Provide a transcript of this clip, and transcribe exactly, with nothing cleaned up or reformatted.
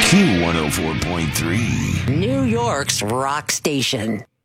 Q one oh four point three. New York's rock station.